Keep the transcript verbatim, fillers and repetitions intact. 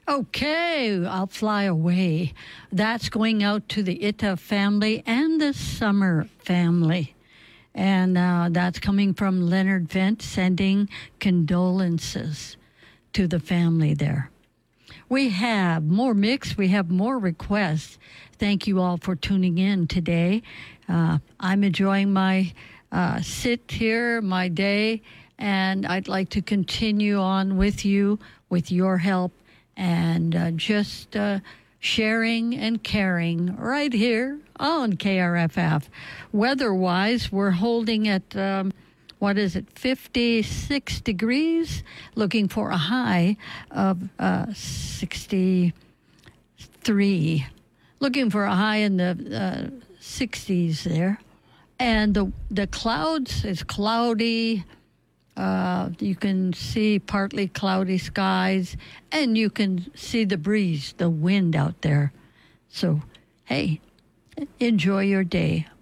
Okay, I'll fly away. That's going out to the Ita family and the Summer family. And uh, that's coming from Leonard Vent, sending condolences to the family there. We have more mix. We have more requests. Thank you all for tuning in today. Uh, I'm enjoying my uh, sit here, my day, and I'd like to continue on with you, with your help, and uh, just uh, sharing and caring right here on K R F F. Weather-wise, we're holding at, um, what is it, fifty-six degrees, looking for a high of uh, sixty-three. Looking for a high in the uh, sixties there. And the, the clouds is cloudy. Uh, you can see partly cloudy skies, and you can see the breeze, the wind out there. So, hey, enjoy your day.